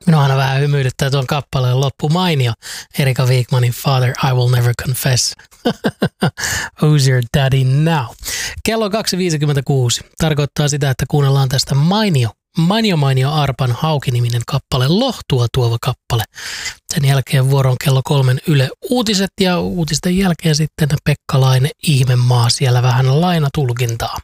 Minua aina vähän hymyilyttää tuon kappaleen loppu. Mainio. Erika Wigmanin Father, I Will Never Confess. Who's your daddy now? Kello 2.56 tarkoittaa sitä, että kuunnellaan tästä Mainio Arpan Hauki-niminen kappale, lohtua tuova kappale. Sen jälkeen vuoron kello 3 Yle Uutiset ja uutisten jälkeen sitten Pekka Laine Ihmemaa, siellä vähän lainatulkintaa.